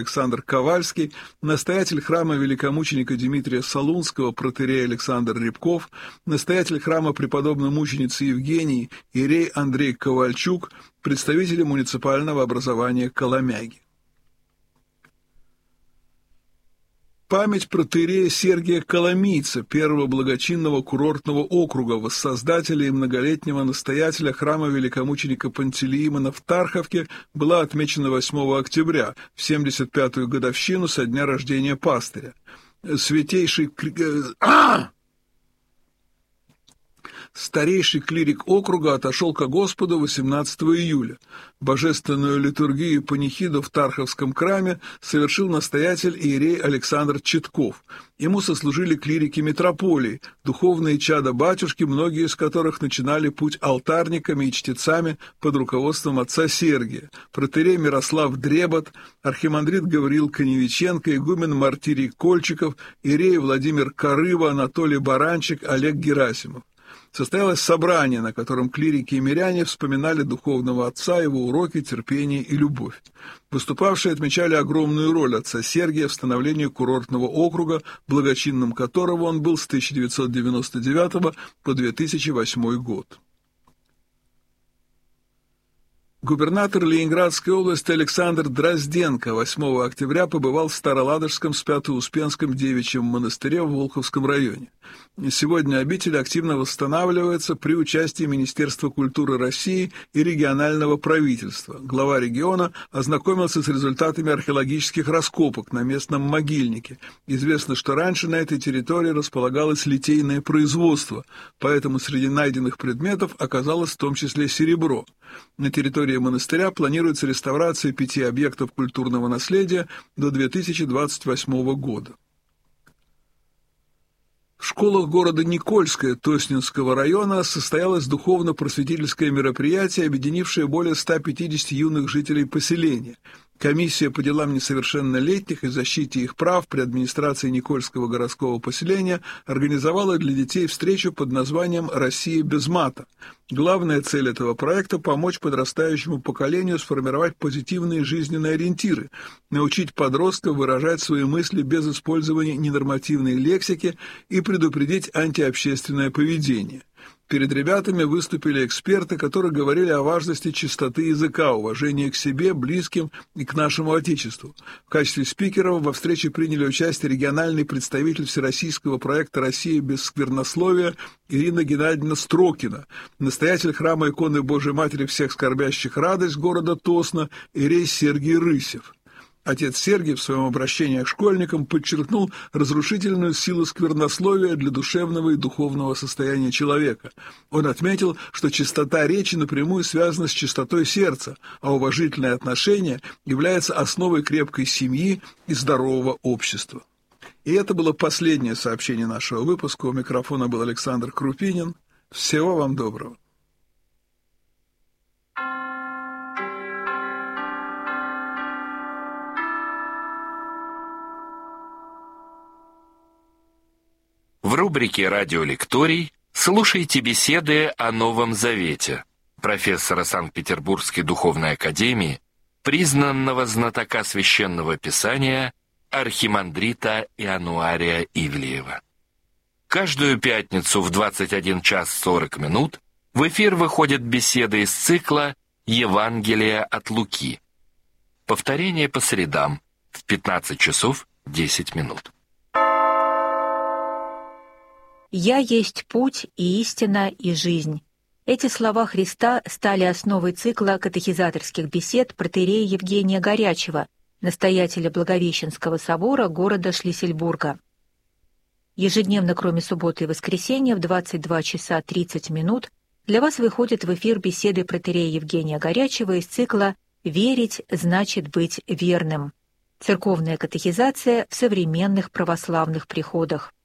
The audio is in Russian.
Александр Ковальский, настоятель храма великомученика Дмитрия Солунского, протоиерей Александр Рябков, настоятель храма преподобной мученицы Евгении, иерей Андрей Ковальчук, представители муниципального образования Коломяги. Память протоиерея Сергия Коломийца, первого благочинного курортного округа, воссоздателя и многолетнего настоятеля храма великомученика Пантелеимона в Тарховке, была отмечена 8 октября, в 75-ю годовщину со дня рождения пастыря. Старейший клирик округа отошел ко Господу 18 июля. Божественную литургию и панихиду в Тарховском храме совершил настоятель иерей Александр Четков. Ему сослужили клирики митрополии, духовные чада батюшки, многие из которых начинали путь алтарниками и чтецами под руководством отца Сергия, протоиерей Мирослав Дребот, архимандрит Гавриил Коневиченко, игумен Мартирий Кольчиков, иерей Владимир Корыва, Анатолий Баранчик, Олег Герасимов. Состоялось собрание, на котором клирики и миряне вспоминали духовного отца, его уроки, терпение и любовь. Выступавшие отмечали огромную роль отца Сергия в становлении курортного округа, благочинным которого он был с 1999 по 2008 год. Губернатор Ленинградской области Александр Дрозденко 8 октября побывал в Староладожском Свято-Успенском девичьем монастыре в Волховском районе. Сегодня обитель активно восстанавливается при участии Министерства культуры России и регионального правительства. Глава региона ознакомился с результатами археологических раскопок на местном могильнике. Известно, что раньше на этой территории располагалось литейное производство, поэтому среди найденных предметов оказалось в том числе серебро. На территории монастыря планируется реставрация 5 объектов культурного наследия до 2028 года. В школах города Никольское Тоснинского района состоялось духовно-просветительское мероприятие, объединившее более 150 юных жителей поселения. Комиссия по делам несовершеннолетних и защите их прав при администрации Никольского городского поселения организовала для детей встречу под названием «Россия без мата». Главная цель этого проекта – помочь подрастающему поколению сформировать позитивные жизненные ориентиры, научить подростков выражать свои мысли без использования ненормативной лексики и предупредить антиобщественное поведение. Перед ребятами выступили эксперты, которые говорили о важности чистоты языка, уважения к себе, близким и к нашему Отечеству. В качестве спикеров во встрече приняли участие региональный представитель всероссийского проекта «Россия без сквернословия» Ирина Геннадьевна Строкина, настоятель храма иконы Божией Матери всех скорбящих радость города Тосно иерей Сергий Рысев. Отец Сергий в своем обращении к школьникам подчеркнул разрушительную силу сквернословия для душевного и духовного состояния человека. Он отметил, что чистота речи напрямую связана с чистотой сердца, а уважительное отношение является основой крепкой семьи и здорового общества. И это было последнее сообщение нашего выпуска. У микрофона был Александр Крупинин. Всего вам доброго. В рубрике «Радиолекторий» слушайте беседы о Новом Завете профессора Санкт-Петербургской духовной академии, признанного знатока священного писания архимандрита Иануария Ивлеева. Каждую пятницу в 21 час 40 минут в эфир выходят беседы из цикла «Евангелие от Луки». Повторение по средам в 15 часов 10 минут. «Я есть путь и истина и жизнь». Эти слова Христа стали основой цикла катехизаторских бесед протоиерея Евгения Горячева, настоятеля Благовещенского собора города Шлиссельбурга. Ежедневно, кроме субботы и воскресенья, в 22 часа 30 минут для вас выходят в эфир беседы протоиерея Евгения Горячева из цикла «Верить значит быть верным». Церковная катехизация в современных православных приходах.